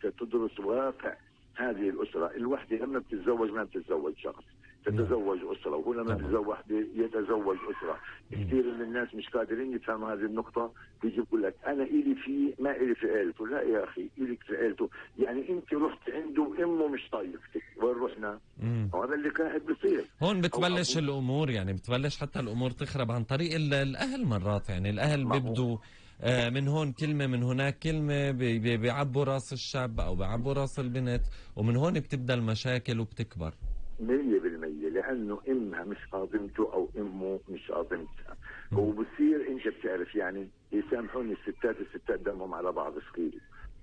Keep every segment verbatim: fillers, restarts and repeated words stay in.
أنت تدرس واقع هذه الأسرة. الوحدة لما بتتزوج ما بتتزوج شخص، تتزوج أسرة، وهو لما بيتزوج وحده يتزوج أسرة. كثير من الناس مش قادرين يفهموا هذه النقطة، بيجي بقول لك أنا إلي فيه ما إلي في عيلته. لا يا أخي، إليك في عيلته، يعني أنت رحت عنده أمه مش طايقتك، وين رحنا؟ وهذا اللي قاعد بصير. هون بتبلش الأمور، يعني بتبلش حتى الأمور تخرب عن طريق الأهل مرات. يعني الأهل بيبدوا من هون كلمة من هناك كلمة، بيعبوا راس الشاب أو بيعبوا راس البنت، ومن هون بتبدأ المشاكل وبتكبر. مية بالمية، لأنه إمها مش قاضمته أو إمه مش قاضمتها. وبصير أنت بتعرف، يعني يسامحوني الستات، الستات دمهم على بعض ثقيل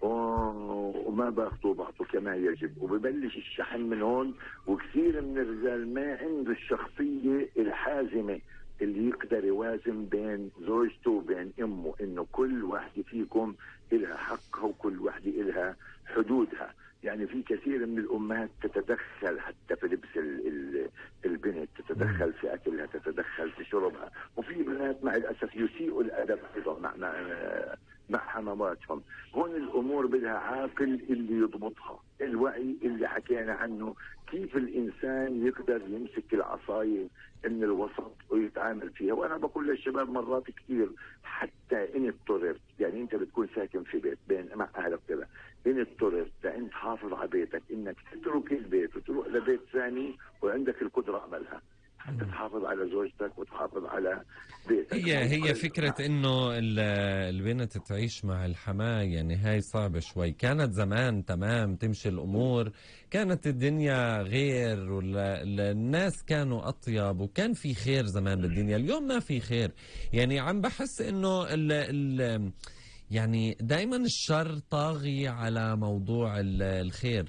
وما باخذوا بعضه كما يجب، وببلش الشحن من هون. وكثير من الرجال ما عنده الشخصية الحازمة اللي يقدر يوازن بين زوجته وبين امه، انه كل واحدة فيكم إلها حقها وكل واحدة إلها حدودها. يعني في كثير من الامهات تتدخل حتى في لبس ال ال البنت، تتدخل في اكلها، تتدخل في شربها. وفي بنات مع الاسف يسيئوا الادب ايضا مع مع, مع حماماتهم. هون الامور بدها عاقل اللي يضبطها، الوعي اللي حكينا عنه، كيف الانسان يقدر يمسك العصايه من الوسط ويتعامل فيها. وانا بقول للشباب مرات كثير، حتى ان اضطررت، يعني انت بتكون ساكن في بيت بين مع اهلك كذا، ان اضطررت لان تحافظ على بيتك، انك تترك البيت وتروح لبيت ثاني وعندك القدره عملها حتى تحافظ على زوجتك وتحافظ على بيتك. هي هي فكرة انه البنت تعيش مع الحماة، يعني هاي صعبة شوي. كانت زمان تمام تمشي الامور، كانت الدنيا غير والناس كانوا اطيب وكان في خير زمان بالدنيا. اليوم ما في خير، يعني عم بحس انه ال ال يعني دايما الشر طاغي على موضوع الخير.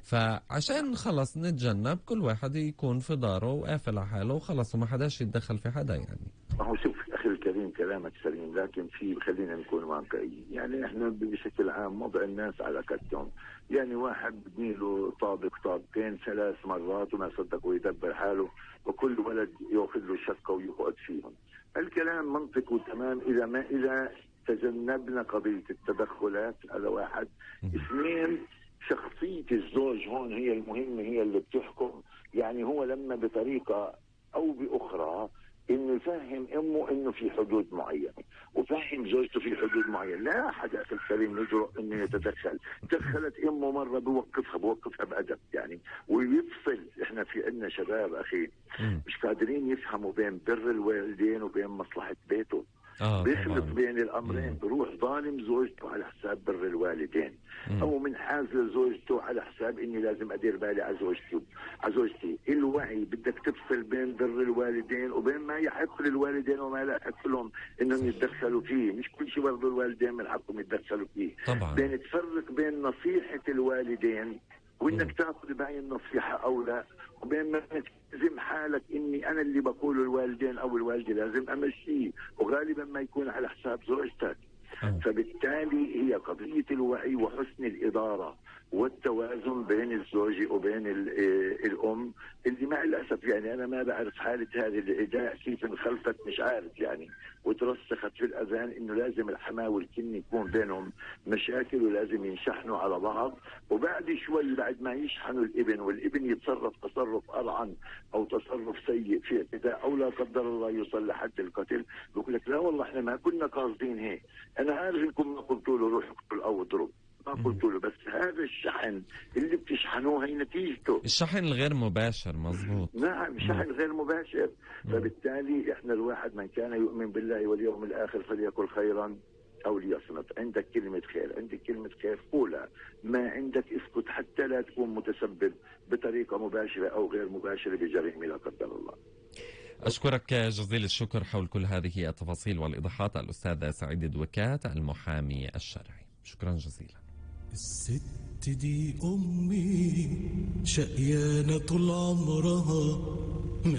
فعشان خلص نتجنب، كل واحد يكون في داره وقافل على حاله وخلص، وما حداش يتدخل في حدا. يعني ما هو شوف اخي الكريم، كلامك سليم، لكن في خلينا نكون واقعيين. يعني احنا بشكل عام وضع الناس على كتهم. يعني واحد بنيله طابق طابقين ثلاث مرات وما صدق ويدبر حاله، وكل ولد ياخذ له شقه ويقعد فيهم. الكلام منطقي تمام اذا ما اذا تجنبنا قضيه التدخلات. هذا واحد. اثنين، شخصية الزوج هون هي المهمة، هي اللي بتحكم. يعني هو لما بطريقة أو بأخرى إنه يفهم أمه إنه في حدود معينة، وفهم زوجته في حدود معينة. لا أحد أخي الكريم يجرؤ إنه يتدخل. دخلت أمه مرة بوقفها بوقفها بأدب يعني، ويفصل. إحنا في عندنا شباب أخي مش قادرين يفهموا بين بر الوالدين وبين مصلحة بيته. آه بيخلط بين الامرين، بروح ظالم زوجته على حساب بر الوالدين، مم. او منحاز لزوجته على حساب اني لازم ادير بالي على زوجتي على زوجتي. الوعي بدك تفصل بين بر الوالدين وبين ما يحق للوالدين وما لا يحق لهم انهم يتدخلوا فيه. مش كل شيء برضه الوالدين من حقهم يتدخلوا فيه طبعا. بين تفرق بين نصيحة الوالدين وانك تاخذ بهاي النصيحة او لا، وبين ما تلزم حالك اني انا اللي بقوله الوالدين او الوالده لازم امشيه، وغالبا ما يكون على حساب زوجتك. أه. فبالتالي هي قضية الوعي وحسن الإدارة والتوازن بين الزوجة وبين الأم، اللي مع الأسف يعني أنا ما بعرف حالة هذه العداء كيف انخلفت، مش عارف يعني، وترسخت في الأذهان إنه لازم الحماة والكن يكون بينهم مشاكل ولازم ينشحنوا على بعض. وبعد شوي بعد ما يشحنوا الابن والابن يتصرف تصرف أرعن أو تصرف سيء في اعتداء أو لا قدر الله يوصل لحد القتل، بقول لك لا والله احنا ما كنا قاصدين هيك. أنا عارف إنكم ما قلتوا له روح اقتل أو اضرب، ما قلت له، بس هذا الشحن اللي بتشحنوه هي نتيجته. الشحن الغير مباشر. مظبوط. نعم، شحن غير مباشر. مم. فبالتالي احنا الواحد من كان يؤمن بالله واليوم الآخر فليقل خيرا أو ليصمت. عندك كلمة خير، عندك كلمة خير قولها، ما عندك اسكت حتى لا تكون متسبب بطريقة مباشرة أو غير مباشرة بجريمة لا قدر الله. أشكرك جزيل الشكر حول كل هذه التفاصيل والإيضاحات الأستاذ سعيد دوكات المحامي الشرعي. شكرا جزيلا. الست دي أمي شقيانة طول عمرها